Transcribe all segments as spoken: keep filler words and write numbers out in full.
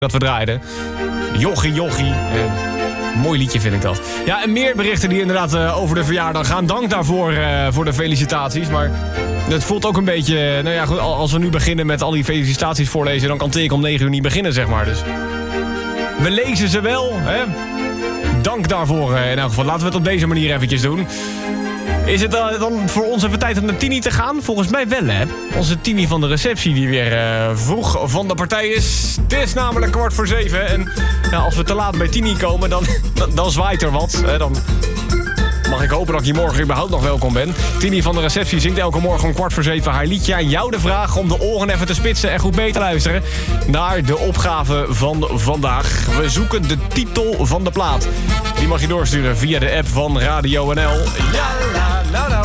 dat we draaiden. Jochie, jochie. Uh, mooi liedje vind ik dat. Ja, en meer berichten die inderdaad uh, over de verjaardag gaan. Dank daarvoor uh, voor de felicitaties. Maar het voelt ook een beetje... Nou ja, goed, als we nu beginnen met al die felicitaties voorlezen... dan kan Teek om negen uur niet beginnen, zeg maar. Dus we lezen ze wel, hè. Dank daarvoor uh, in elk geval. Laten we het op deze manier eventjes doen. Is het uh, dan voor ons even tijd om naar Tini te gaan? Volgens mij wel, hè? Onze Tini van de receptie die weer uh, vroeg van de partij is. Het is namelijk kwart voor zeven. En ja, als we te laat bij Tini komen, dan, dan, dan zwaait er wat. Hè? Dan mag ik hopen dat ik hier morgen überhaupt nog welkom ben. Tini van de receptie zingt elke morgen om kwart voor zeven haar liedje. Aan jou de vraag om de oren even te spitsen en goed mee te luisteren naar de opgave van vandaag. We zoeken de titel van de plaat. Die mag je doorsturen via de app van Radio N L. Ja, nou, nou.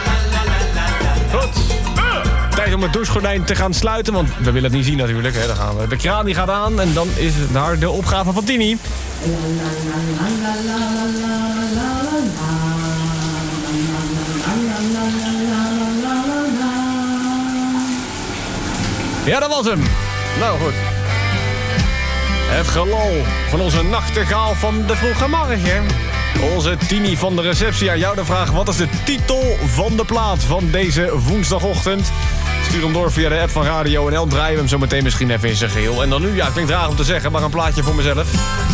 Goed. Tijd om het douchegordijn te gaan sluiten, want we willen het niet zien natuurlijk. Hè. Dan gaan we. De kraan die gaat aan en dan is het naar de opgave van Tini. Ja, dat was hem. Nou goed. Het gelal van onze nachtegaal van de vroege morgen. Onze Tini van de receptie. Aan jou de vraag, wat is de titel van de plaat van deze woensdagochtend? Stuur hem door via de app van Radio N L. Draaien we hem zo meteen misschien even in zijn geheel. En dan nu, ja, het klinkt raar om te zeggen, maar een plaatje voor mezelf.